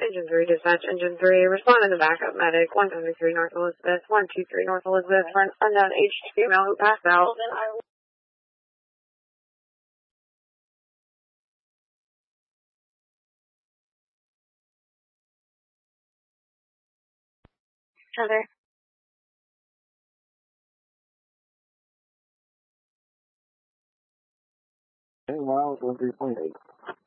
Engine 3 dispatch, Engine 3, respond to the backup medic, 173 North Elizabeth, 123 North Elizabeth, for an unknown aged female who passed out. Heather. Miles 13.8.